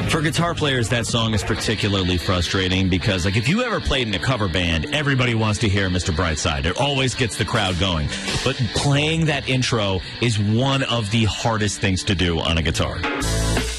For guitar players, that song is particularly frustrating because, like, if you ever played in a cover band, everybody wants to hear Mr. Brightside. It always gets the crowd going. But playing that intro is one of the hardest things to do on a guitar.